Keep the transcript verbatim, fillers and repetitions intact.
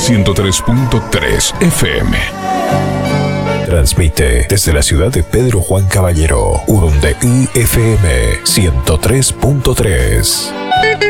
ciento tres punto tres F M. Transmite desde la ciudad de Pedro Juan Caballero, Urundeí F M ciento tres punto tres.